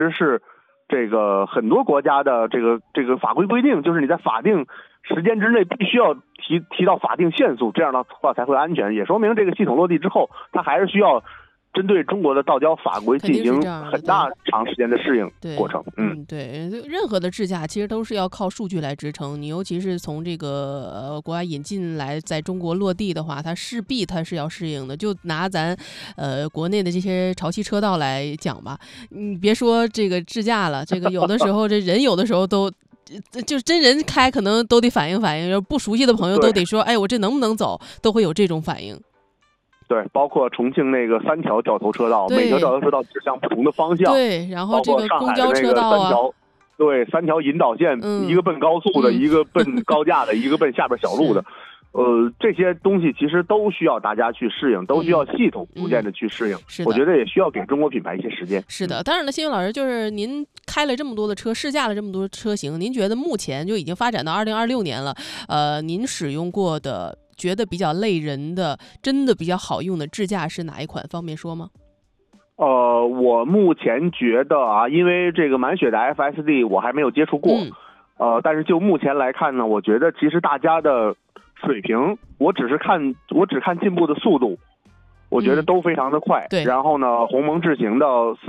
是这个很多国家的这个法规规定，就是你在法定时间之内必须要提到法定限速，这样的话才会安全。也说明这个系统落地之后，它还是需要针对中国的道交法规进行很大长时间的适应过程。 对，任何的智驾其实都是要靠数据来支撑。你尤其是从这个国外引进来，在中国落地的话，它势必是要适应的。就拿咱国内的这些潮汐车道来讲吧，你别说这个智驾了，这个有的时候这人有的时候都。就是真人开可能都得反应，不熟悉的朋友都得说，哎，我这能不能走，都会有这种反应。 对，包括重庆那个3条掉头车道，每条掉头车道指向不同的方向。 对，然后这个公交车道啊， 对，3条引导线，一个奔高速的，一个奔高架的，一个奔下边小路的。这些东西其实都需要大家去适应，都需要系统逐渐的去适应。我觉得也需要给中国品牌一些时间。 是的，当然了，新闻老师，就是您开了这么多的车，试驾了这么多车型，您觉得目前就已经发展到2026年了，您使用过的觉得比较累人的，真的比较好用的智驾是哪一款？方便说吗？ 我目前觉得啊，因为这个满血的 FSD 我还没有接触过，但是就目前来看呢，我觉得其实大家的水平，我只看进步的速度，我觉得都非常的快。 对。 然后呢，鸿蒙智行的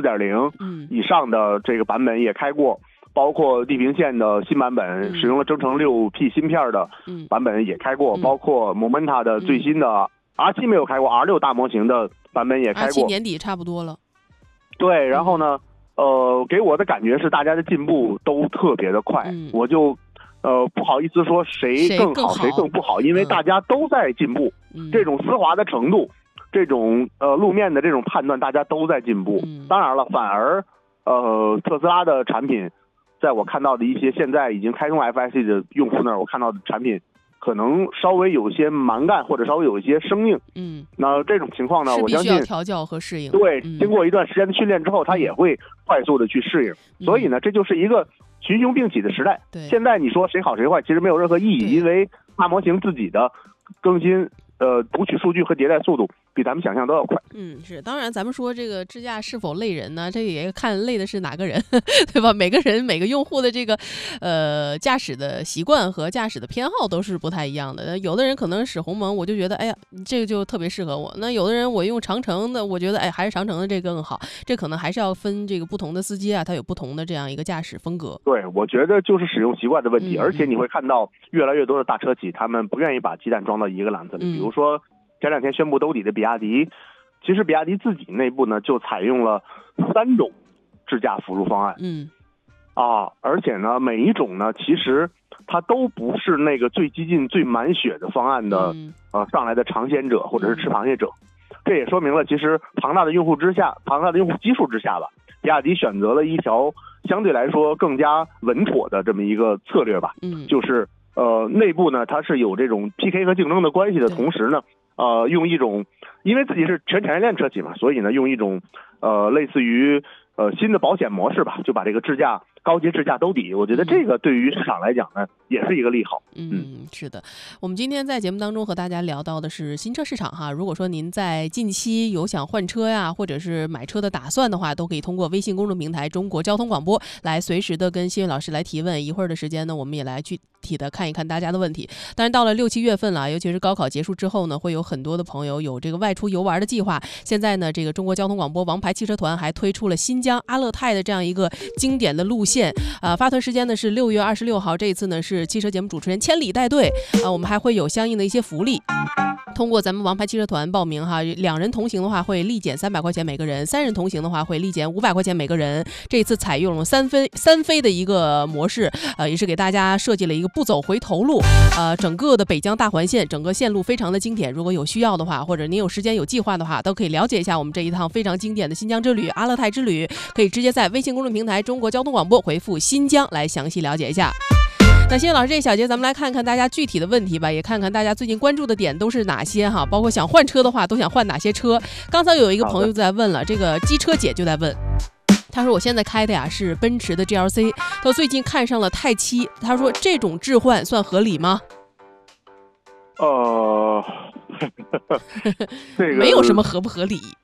4.0 以上的这个版本也开过，包括地平线的新版本，使用了增程 6P 芯片的版本也开过，包括 Momenta 的最新的 R7 没有开过， R6 大模型的版本也开过。 R7 年底差不多了。 对，然后呢，给我的感觉是大家的进步都特别的快，我就不好意思说谁更好谁更不好，因为大家都在进步，这种丝滑的程度，这种路面的这种判断，大家都在进步。当然了，反而特斯拉的产品，在我看到的一些现在已经开通 FSD 的用户那儿，我看到的产品可能稍微有些蛮干，或者稍微有一些生硬。那这种情况呢，我相信必须要调教和适应。 对，经过一段时间的训练之后，它也会快速的去适应。所以呢，这就是一个群雄并起的时代。现在你说谁好谁坏，其实没有任何意义，因为大模型自己的更新、读取数据和迭代速度比咱们想象都要快。 是。当然，咱们说这个智驾是否累人呢？这个也看累的是哪个人，对吧？每个人每个用户的这个驾驶的习惯和驾驶的偏好都是不太一样的。有的人可能使鸿蒙，我就觉得，哎呀，这个就特别适合我。那有的人我用长城的，我觉得，哎，还是长城的这个更好。这可能还是要分这个不同的司机啊，他有不同的这样一个驾驶风格。 对，我觉得就是使用习惯的问题。而且你会看到越来越多的大车企，他们不愿意把鸡蛋装到一个篮子里。比如说前2天宣布兜底的比亚迪，其实比亚迪自己内部呢就采用了3种智驾辅助方案。而且呢每一种呢其实它都不是那个最激进最满血的方案的上来的尝鲜者或者是吃螃蟹者。这也说明了其实庞大的用户基数之下吧，比亚迪选择了一条相对来说更加稳妥的这么一个策略吧。就是内部呢它是有这种 PK 和竞争的关系的同时呢，用一种，因为自己是全产业链车企嘛，所以呢用一种类似于新的保险模式吧，就把这个高阶智驾兜底。我觉得这个对于市场来讲呢也是一个利好。 是的。我们今天在节目当中和大家聊到的是新车市场哈。如果说您在近期有想换车呀，或者是买车的打算的话，都可以通过微信公众平台中国交通广播来随时的跟新月老师来提问。一会儿的时间呢，我们也来具体的看一看大家的问题。当然到了6、7月份了，尤其是高考结束之后呢，会有很多的朋友有这个外出游玩的计划。现在呢，这个中国交通广播王牌汽车团还推出了新疆阿勒泰的这样一个经典的路线。发团时间呢是6月26号，这一次呢是汽车节目主持人千里带队。我们还会有相应的一些福利。通过咱们王牌汽车团报名哈，2人同行的话会立减300块钱每个人，3人同行的话会立减500块钱每个人。这一次采用了三飞的一个模式，也是给大家设计了一个不走回头路。整个的北疆大环线，整个线路非常的经典。如果有需要的话，或者您有时间有计划的话，都可以了解一下我们这一趟非常经典的新疆之旅、阿勒泰之旅。可以直接在微信公众平台中国交通广播回复新疆来详细了解一下。那新月老师这一小节咱们来看看大家具体的问题吧，也看看大家最近关注的点都是哪些哈，包括想换车的话都想换哪些车。刚才有一个朋友在问了，这个机车姐就在问，他说我现在开的呀是奔驰的 GLC， 他最近看上了泰7，他说这种置换算合理吗？ 这个没有什么合不合理。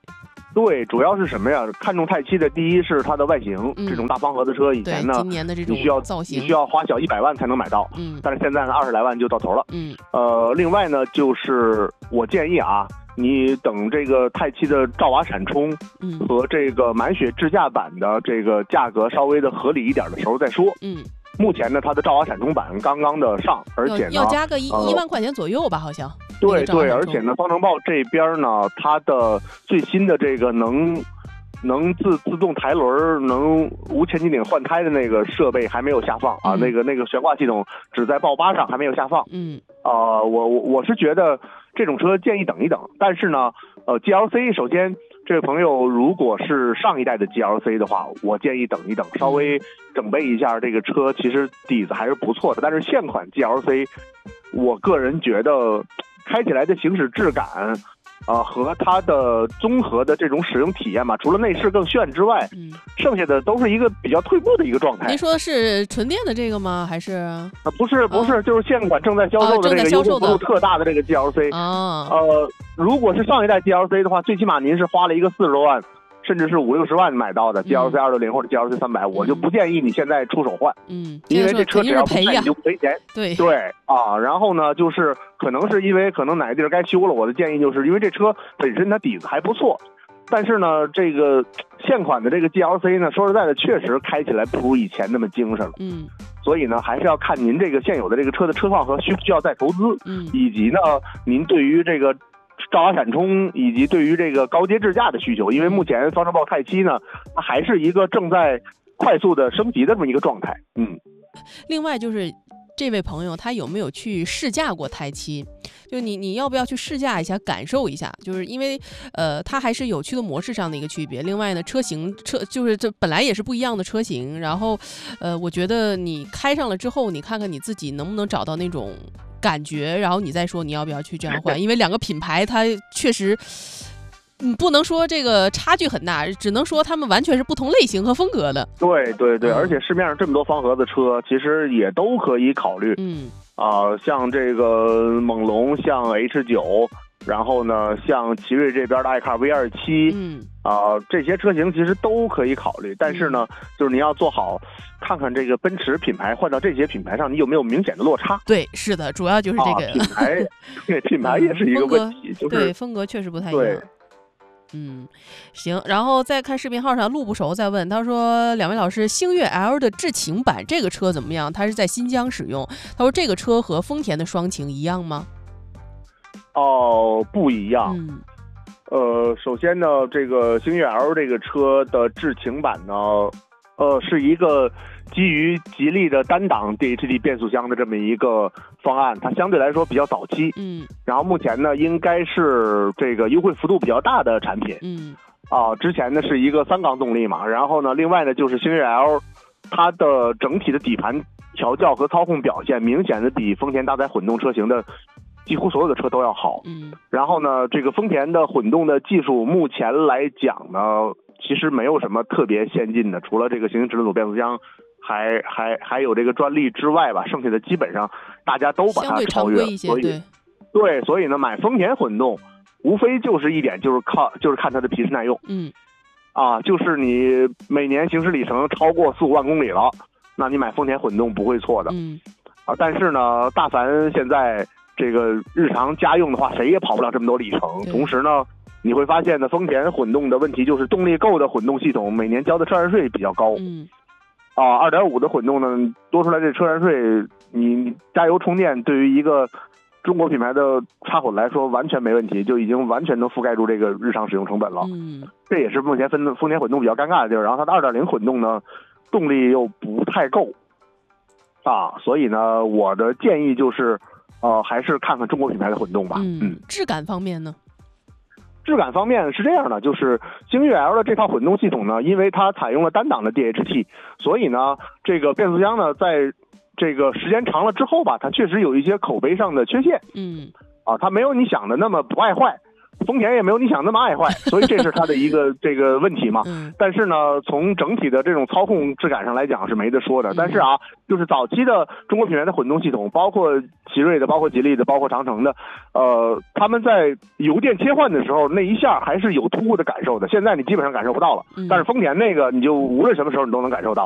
对，主要是什么呀？看中泰七的第一是它的外形，这种大方盒子车以前呢， 今年的这种造型你需要花小100万才能买到，但是现在呢20来万就到头了，另外呢就是我建议啊，你等这个泰七的兆瓦闪充和这个满血智驾版的这个价格稍微的合理一点的时候再说，目前呢，它的兆瓦闪充版刚刚的上，而且呢要加个1万块钱左右吧，好像。 对对，而且呢，方程豹这边呢，它的最新的这个能自动抬轮、能无前进顶换胎的那个设备还没有下放啊，那个悬挂系统只在豹8上还没有下放。我是觉得这种车建议等一等，但是呢，GLC 首先。这位朋友，如果是上一代的 GLC 的话，我建议等一等，稍微整备一下这个车，其实底子还是不错的。但是现款 GLC， 我个人觉得开起来的行驶质感，和它的综合的这种使用体验嘛，除了内饰更炫之外，剩下的都是一个比较退步的一个状态。 您说的是纯电的这个吗？还是？ 不是，就是现款正在销售的这个优惠幅度特大的这个 GLC。如果是上一代 GLC 的话，最起码您是花了一个40多万。甚至是50、60万买到的 GLC 260或者 GLC 300，我就不建议你现在出手换，因为这车只要不卖你就赔钱。 对啊，然后呢，就是可能是因为哪个地儿该修了，我的建议就是因为这车本身它底子还不错，但是呢，这个现款的这个 GLC 呢，说实在的，确实开起来不如以前那么精神了。所以呢，还是要看您这个现有的这个车的车况和需不需要再投资，以及呢，您对于这个兆瓦闪充以及对于这个高阶智驾的需求，因为目前方程豹泰七呢，它还是一个正在快速的升级的这么一个状态。 另外就是这位朋友他有没有去试驾过泰七？就你要不要去试驾一下，感受一下？就是因为它还是有驱动模式上的一个区别。另外呢，车就是这本来也是不一样的车型，然后我觉得你开上了之后，你看看你自己能不能找到那种感觉，然后你再说你要不要去这样换，因为两个品牌它确实，不能说这个差距很大，只能说他们完全是不同类型和风格的。 对，而且市面上这么多方盒子车，其实也都可以考虑。像这个猛龙，像 H9，然后呢，像奇瑞这边的爱卡 V27，这些车型其实都可以考虑，但是呢，就是你要做好。看看这个奔驰品牌换到这些品牌上，你有没有明显的落差？ 对，是的，主要就是这个品牌，对品牌也是一个问题，就是对风格确实不太一样。行，然后再看视频号上路不熟在问，他说两位老师，星越 L 的智擎版这个车怎么样？他是在新疆使用，他说这个车和丰田的双擎一样吗？ 不一样。首先呢，这个星越 L 这个车的智擎版呢。是一个基于吉利的单档 DHD 变速箱的这么一个方案，它相对来说比较早期。然后目前呢，应该是这个优惠幅度比较大的产品。之前呢是一个3缸动力嘛，然后呢，另外呢就是星越 L， 它的整体的底盘调教和操控表现明显的比丰田搭载混动车型的几乎所有的车都要好。然后呢，这个丰田的混动的技术目前来讲呢。其实没有什么特别先进的，除了这个行星直轮组变速箱，还有这个专利之外吧，剩下的基本上大家都把它超越。所以呢，买丰田混动，无非就是一点，就是看它的皮实耐用。就是你每年行驶里程超过4、5万公里了，那你买丰田混动不会错的。但是呢，大凡现在这个日常家用的话，谁也跑不了这么多里程。同时呢。你会发现呢，丰田混动的问题就是动力够的混动系统每年交的车燃税比较高。2.5的混动呢，多出来这车燃税，你加油充电对于一个中国品牌的插混来说完全没问题，就已经完全能覆盖住这个日常使用成本了。这也是目前丰田混动比较尴尬的地儿。然后它的2.0混动呢，动力又不太够所以呢，我的建议就是还是看看中国品牌的混动吧。 质感方面呢？ 质感方面是这样的，就是星越 L 的这套混动系统呢，因为它采用了单档的 DHT， 所以呢，这个变速箱呢，在这个时间长了之后吧，它确实有一些口碑上的缺陷。它没有你想的那么不爱坏， 丰田也没有你想那么爱坏，所以这是它的一个这个问题嘛。但是呢，从整体的这种操控质感上来讲是没得说的。但是啊，就是早期的中国品牌的混动系统，包括奇瑞的，包括吉利的，包括长城的，他们在油电切换的时候那一下还是有突兀的感受的。现在你基本上感受不到了，但是丰田那个你就无论什么时候你都能感受到。